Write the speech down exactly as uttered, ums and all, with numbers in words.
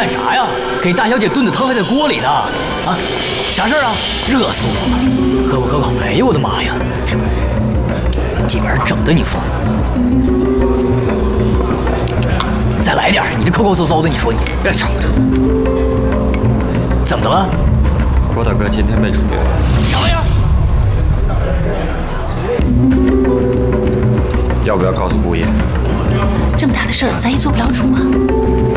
干啥呀？给大小姐炖的汤还在锅里呢。啊，啥事儿啊？热死我了！喝口喝口。哎呦我的妈呀！这玩意儿整的，你说？再来点，你这抠抠搜搜的，你说你别吵吵。怎么的了？ 郭大哥今天没出院。 啥玩意儿？ 要不要告诉姑爷？ 这么大的事儿，咱也做不了主啊。